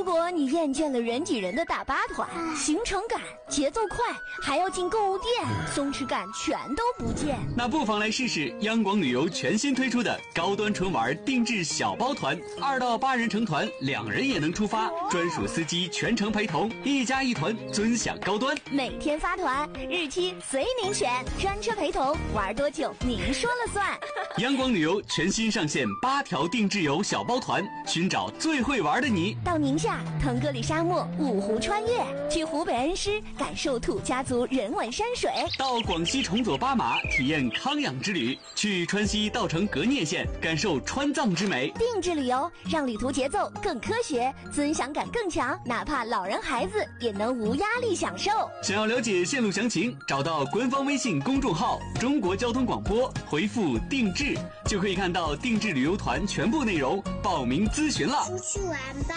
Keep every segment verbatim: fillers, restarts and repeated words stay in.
如果你厌倦了人挤人的大巴团，行程赶、节奏快，还要进购物店，松弛感全都不见， 那不妨来试试央广旅游全新推出的高端纯玩定制小包团，二到八人成团，两人也能出发，专属司机全程陪同，一家一团，尊享高端。 每天发团，日期随您选，专车陪同，玩多久您说了算。 央广旅游全新上线八条定制游小包团，寻找最会玩的你。 到宁夏腾格里沙漠五湖穿越，去湖北恩施感受土家族人文山水， 到广西崇左巴马体验康养之旅，去川西稻城革聂县感受川藏之美。 定制旅游让旅途节奏更科学，尊享感更强，哪怕老人孩子也能无压力享受。 想要了解线路详情，找到官方微信公众号中国交通广播，回复定制就可以看到定制旅游团全部内容，报名咨询了。 出去玩吧。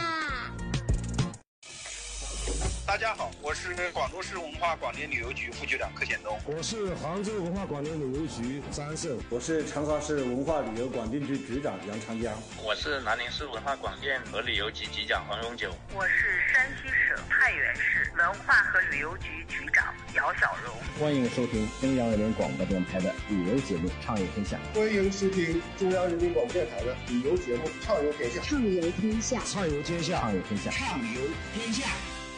大家好，我是广州市文化广电旅游局副局长柯显东。 我是杭州文化广电旅游局张安胜。 我是成华市文化旅游广电局局长杨长江。 我是南宁市文化广电和旅游局局长黄永久。 我是山西省太原市文化和旅游局局长姚小荣。 欢迎收听中央人民广播电台的旅游节目《畅游天下》。 欢迎收听中央人民广播电台的旅游节目《畅游天下》。 畅游天下， 畅游天下， 畅游天下， 畅游天下。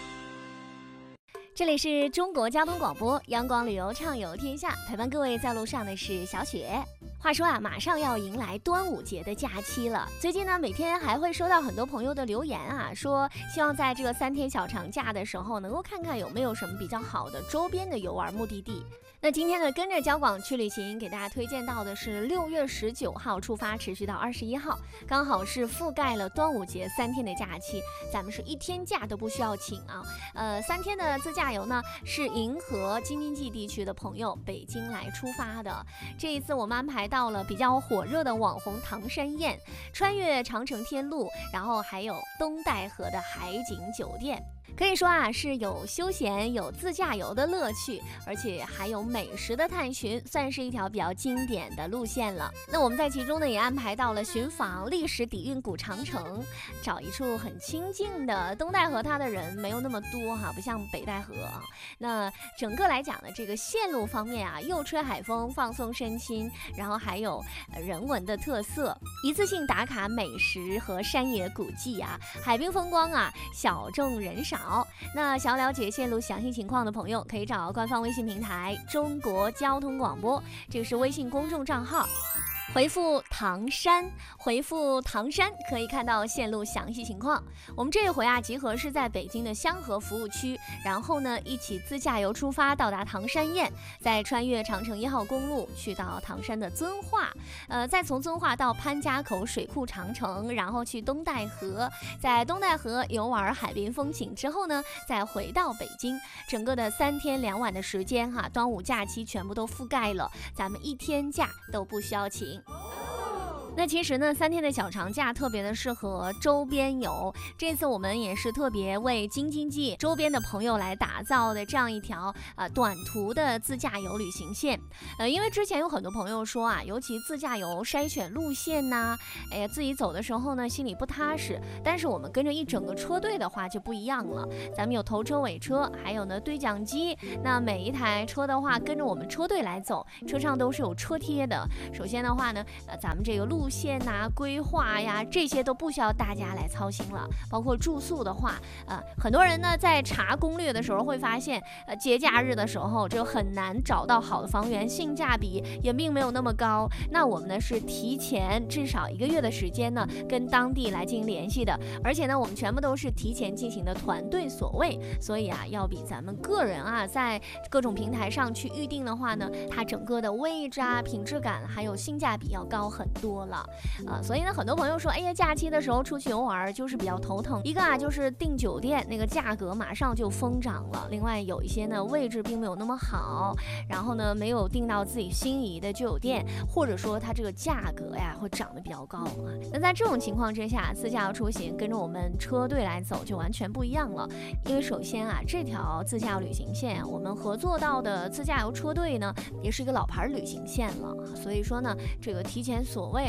这里是中国交通广播央广旅游畅游天下，陪伴各位在路上的是小雪。话说啊，马上要迎来端午节的假期了。最近呢，每天还会收到很多朋友的留言啊，说希望在这个三天小长假的时候，能够看看有没有什么比较好的周边的游玩目的地。那今天呢，跟着交广去旅行，给大家推荐到的是六月十九号出发，持续到二十一号，刚好是覆盖了端午节三天的假期，咱们是一天假都不需要请啊。呃，三天的自驾游呢，是银河京津冀地区的朋友北京来出发的。这一次我们安排到了比较火热的网红唐山宴，穿越长城天路，然后还有东戴河的海景酒店。可以说啊，是有休闲有自驾游的乐趣，而且还有美食的探寻，算是一条比较经典的路线了。那我们在其中呢，也安排到了寻访历史底蕴古长城，找一处很清静的东戴河，它的人没有那么多哈，不像北戴河啊。那整个来讲呢，这个线路方面啊，又吹海风放松身心，然后还有人文的特色，一次性打卡美食和山野古迹啊，海滨风光啊，小众人少。那想了解线路详细情况的朋友，可以找官方微信平台中国交通广播，这个是微信公众账号，回复唐山，回复唐山可以看到线路详细情况。我们这一回啊，集合是在北京的香河服务区，然后呢一起自驾游出发，到达唐山堰，再穿越长城一号公路去到唐山的遵化，呃，再从遵化到潘家口水库长城，然后去东戴河，在东戴河游玩海滨风景之后呢，再回到北京。整个的三天两晚的时间哈、啊，端午假期全部都覆盖了，咱们一天假都不需要请。那其实呢，三天的小长假特别的适合周边游。这次我们也是特别为京津冀周边的朋友来打造的这样一条呃短途的自驾游旅行线。呃，因为之前有很多朋友说啊，尤其自驾游筛选路线呐、啊，哎呀，自己走的时候呢，心里不踏实。但是我们跟着一整个车队的话就不一样了，咱们有头车尾车，还有呢对讲机。那每一台车的话，跟着我们车队来走，车上都是有车贴的。首先的话呢，呃，咱们这个路路线呐、规划呀，这些都不需要大家来操心了。包括住宿的话，呃，很多人呢在查攻略的时候会发现，呃，节假日的时候就很难找到好的房源，性价比也并没有那么高。那我们呢是提前至少一个月的时间呢，跟当地来进行联系的，而且呢，我们全部都是提前进行的团队所谓，所以啊，要比咱们个人啊在各种平台上去预定的话呢，它整个的位置啊、品质感还有性价比要高很多了。啊，所以呢，很多朋友说，哎呀，假期的时候出去游玩就是比较头疼。一个啊，就是订酒店那个价格马上就疯涨了；另外有一些呢位置并没有那么好，然后呢没有订到自己心仪的酒店，或者说它这个价格呀会涨得比较高啊。那在这种情况之下，自驾游出行跟着我们车队来走就完全不一样了。因为首先啊，这条自驾游旅行线我们合作到的自驾游车队呢，也是一个老牌旅行线了，所以说呢，这个提前所谓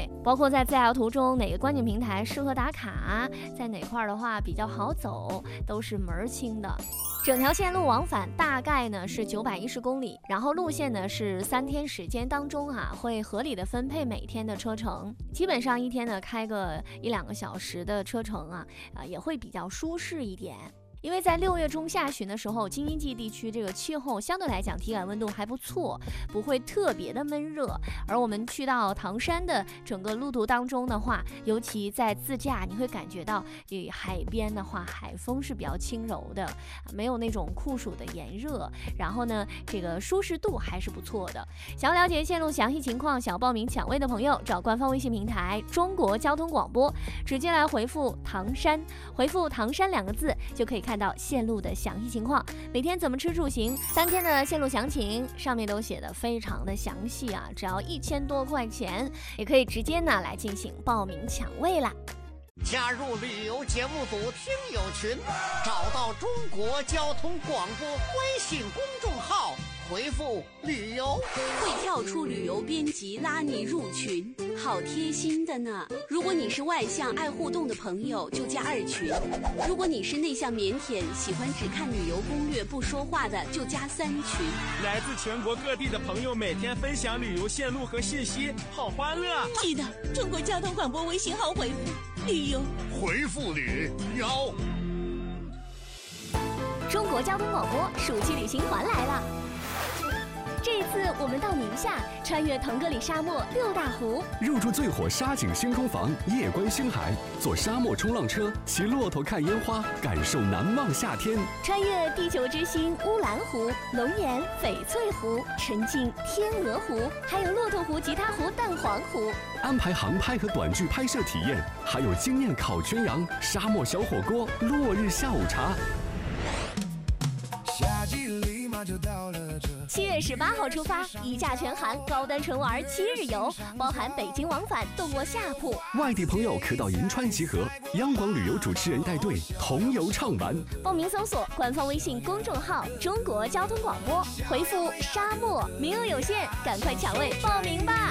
位，包括在自驾游途中哪个观景平台适合打卡，在哪块的话比较好走，都是门儿清的。整条线路往返大概呢是九百一十公里，然后路线呢是三天时间当中啊会合理的分配每天的车程，基本上一天呢开个一两个小时的车程啊啊也会比较舒适一点。因为在六月中下旬的时候，京津冀地区这个气候相对来讲体感温度还不错，不会特别的闷热。而我们去到唐山的整个路途当中的话，尤其在自驾，你会感觉到这海边的话，海风是比较轻柔的，没有那种酷暑的炎热。然后呢，这个舒适度还是不错的。想要了解线路详细情况，想要报名抢位的朋友，找官方微信平台中国交通广播，直接来回复唐山，回复唐山两个字就可以看到线路的详细情况，每天怎么吃住行，三天的线路详情上面都写的非常的详细啊，只要一千多块钱，也可以直接呢来进行报名抢位啦。 加入旅游节目组听友群，找到中国交通广播微信公众号，回复旅游会跳出旅游编辑拉你入群，好贴心的呢。如果你是外向爱互动的朋友，就加二群；如果你是内向腼腆喜欢只看旅游攻略不说话的，就加三群。 来自全国各地的朋友每天分享旅游线路和信息，好欢乐。 记得中国交通广播微信号回复旅游， 回复旅游。 中国交通广播暑期旅行团来了。这一次我们到宁夏，穿越腾格里沙漠六大湖， 入住最火沙景星空房，夜观星海，坐沙漠冲浪车，骑骆驼看烟花，感受难忘夏天。 穿越地球之星乌兰湖、龙岩、翡翠湖，沉浸天鹅湖，还有骆驼湖、吉他湖、蛋黄湖。 安排航拍和短剧拍摄体验，还有惊艳烤全羊、沙漠小火锅、落日下午茶。 夏季立马就到了这。 七月十八号出发，一价全含高端纯玩七日游，包含北京往返动过夏普。 外地朋友可到银川集合，央广旅游主持人带队同游畅玩。 报名搜索官方微信公众号中国交通广播，回复沙漠，名额有限，赶快抢位报名吧。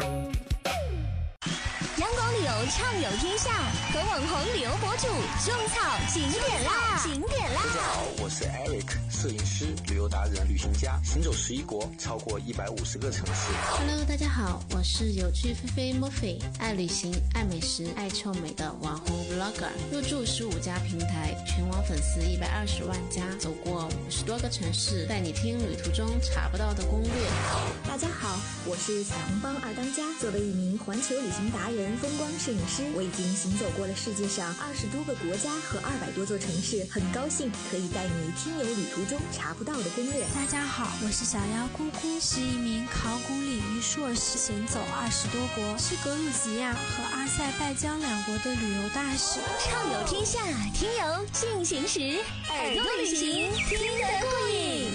央广旅游畅游天下，和网红旅游博主种草景点啦，景点啦！ 大家好，我是 Eric， 摄影师、旅游达人、旅行家，行走十一国，超过一百五十个城市。 Hello， 大家好，我是有趣菲菲 Murphy， 爱旅行、爱美食、爱臭美的网红 Vlogger， 入驻十五家平台，全网粉丝一百二十万加，走过五十多个城市，带你听旅途中查不到的攻略。 大家好，我是小红帮二当家，作为一名环球旅行达人、风光摄影师，我已经行走过了世界上二十多个国家和二百多座城市，很高兴可以带你听游旅途中查不到的攻略。 大家好，我是小妖姑姑，是一名考古领域硕士，行走二十多国，是格鲁吉亚和阿塞拜疆两国的旅游大使。 畅游天下，听游进行时，耳朵旅行听得过瘾。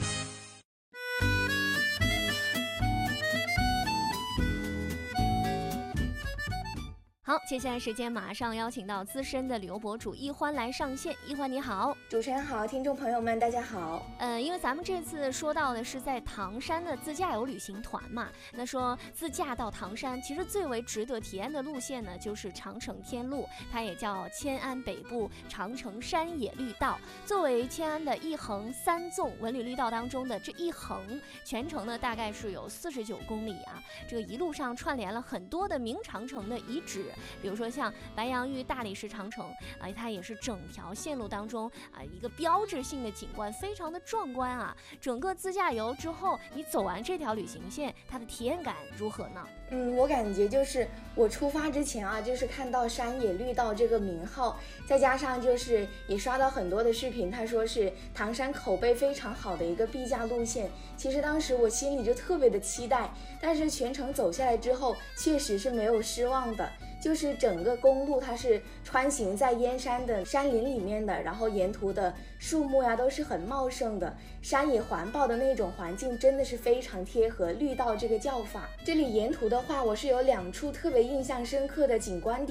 好，接下来时间马上邀请到资深的旅游博主一欢来上线。一欢你好。 主持人好，听众朋友们大家好。 呃，因为咱们这次说到的是在唐山的自驾游旅行团嘛，那说自驾到唐山，其实最为值得体验的路线呢，就是长城天路，它也叫迁安北部长城山野绿道。作为迁安的一横三纵文旅绿道当中的这一横，全程呢大概是有四十九公里啊，这个一路上串联了很多的明长城的遗址。比如说像白洋峪大理石长城啊、呃，它也是整条线路当中啊、呃、一个标志性的景观，非常的壮观啊。整个自驾游之后，你走完这条旅行线，它的体验感如何呢？ 嗯，我感觉就是我出发之前啊，就是看到山野绿道这个名号，再加上就是也刷到很多的视频，他说是唐山口碑非常好的一个必驾路线。其实当时我心里就特别的期待，但是全程走下来之后，确实是没有失望的。就是整个公路它是穿行在燕山的山林里面的，然后沿途的树木呀都是很茂盛的，山野环抱的那种环境真的是非常贴合绿道这个叫法。这里沿途的话，我是有两处特别印象深刻的景观点，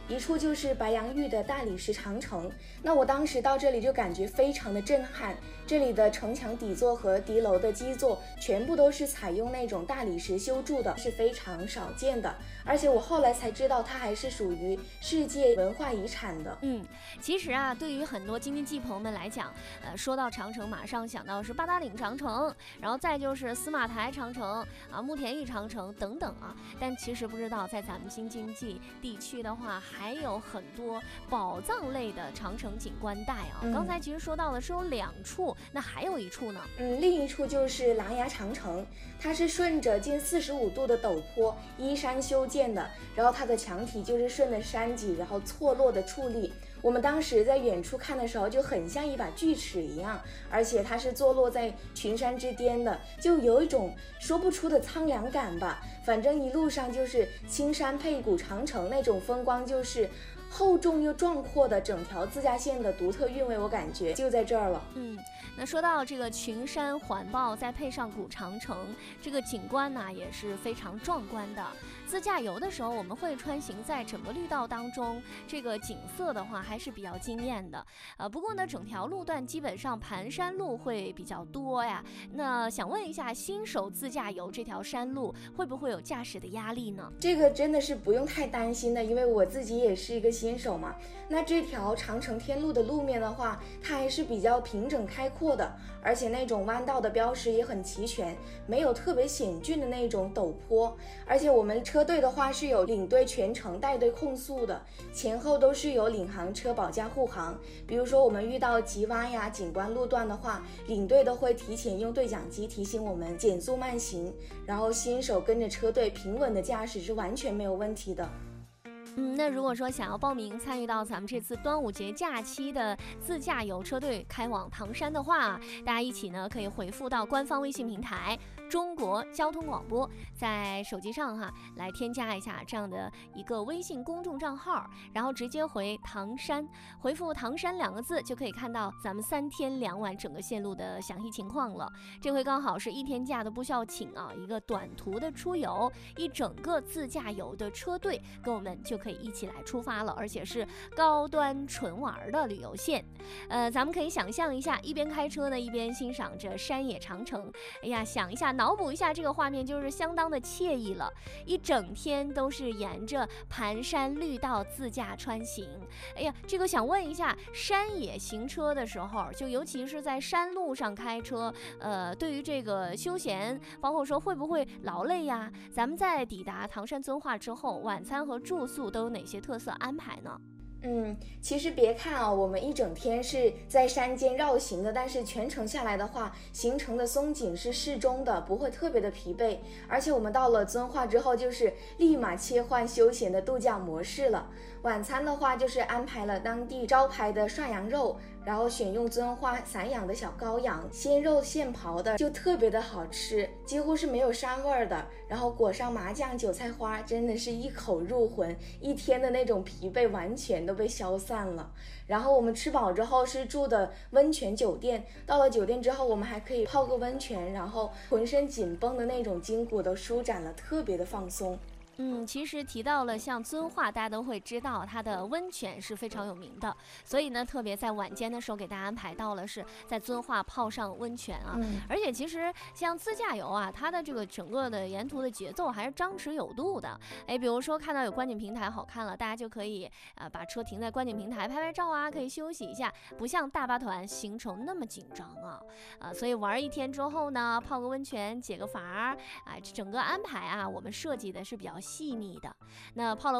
一处就是白洋溢的大理石长城。那我当时到这里就感觉非常的震撼，这里的城墙底座和敌楼的基座全部都是采用那种大理石修筑的，是非常少见的。而且我后来才知道它还是属于世界文化遗产的。 嗯，其实啊，对于很多京津冀朋友们来讲，呃，说到长城，马上想到是八达岭长城，然后再就是司马台长城啊、慕田峪长城等等啊。但其实不知道，在咱们京津冀地区的话，还有很多宝藏类的长城景观带啊。嗯、刚才其实说到的是有两处，那还有一处呢？ 嗯，另一处就是琅琊长城，它是顺着近四十五度的陡坡依山修建的，然后它的墙体就是顺着山脊然后错落的矗立。我们当时在远处看的时候就很像一把锯齿一样，而且它是坐落在群山之巅的，就有一种说不出的苍凉感吧。反正一路上就是青山配古长城，那种风光就是厚重又壮阔的整条自驾线的独特韵味，我感觉就在这儿了。 嗯，那说到这个群山环抱，再配上古长城，这个景观呢也是非常壮观的。自驾游的时候，我们会穿行在整个绿道当中，这个景色的话还是比较惊艳的。呃，不过呢，整条路段基本上盘山路会比较多呀。那想问一下，新手自驾游这条山路会不会有驾驶的压力呢？ 这个真的是不用太担心的，因为我自己也是一个新手嘛。那这条长城天路的路面的话，它还是比较平整开阔的，而且那种弯道的标识也很齐全，没有特别险峻的那种陡坡。而且我们车队的话是有领队全程带队控速的，前后都是有领航车保驾护航。比如说我们遇到急弯呀、景观路段的话，领队都会提前用对讲机提醒我们减速慢行，然后新手跟着车队平稳的驾驶是完全没有问题的。 嗯，那如果说想要报名参与到咱们这次端午节假期的自驾游车队开往唐山的话，大家一起呢可以回复到官方微信平台中国交通广播，在手机上哈来添加一下这样的一个微信公众账号，然后直接回唐山，回复唐山两个字就可以看到咱们三天两晚整个线路的详细情况了。这回刚好是一天假的不需要请啊，一个短途的出游，一整个自驾游的车队跟我们就可以一起来出发了，而且是高端纯玩的旅游线。呃，咱们可以想象一下，一边开车呢，一边欣赏着山野长城。哎呀，想一下，脑补一下这个画面，就是相当的惬意了。一整天都是沿着盘山绿道自驾穿行。哎呀，这个想问一下，山野行车的时候，就尤其是在山路上开车，呃，对于这个休闲，包括说会不会劳累呀？咱们在抵达唐山遵化之后，晚餐和住宿都有哪些特色安排呢？ 嗯，其实别看啊，我们一整天是在山间绕行的，但是全程下来的话，行程的松紧是适中的，不会特别的疲惫。而且我们到了遵化之后，就是立马切换休闲的度假模式了。晚餐的话，就是安排了当地招牌的涮羊肉，然后选用遵化散养的小羔羊，鲜肉现刨的，就特别的好吃，几乎是没有膻味的。然后裹上麻酱、韭菜花，真的是一口入魂，一天的那种疲惫完全都被消散了。然后我们吃饱之后是住的温泉酒店，到了酒店之后，我们还可以泡个温泉，然后浑身紧绷的那种筋骨都舒展了，特别的放松。 嗯，其实提到了像遵化，大家都会知道它的温泉是非常有名的，所以呢，特别在晚间的时候给大家安排到了是在遵化泡上温泉啊。嗯、而且其实像自驾游啊，它的这个整个的沿途的节奏还是张弛有度的。哎，比如说看到有观景平台好看了，大家就可以啊、呃、把车停在观景平台拍拍照啊，可以休息一下，不像大巴团行程那么紧张啊。啊、呃，所以玩一天之后呢，泡个温泉解个乏啊、呃，整个安排啊，我们设计的是比较细腻的。那泡了